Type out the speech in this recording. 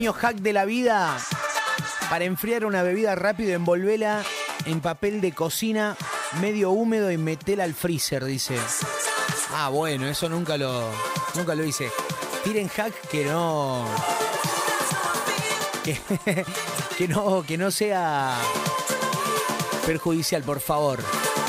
Hack de la vida. Para enfriar una bebida rápido, envolvela en papel de cocina medio húmedo y metela al freezer, dice. Ah, bueno, eso nunca lo hice. Tiren hack que no... que no sea perjudicial, por favor.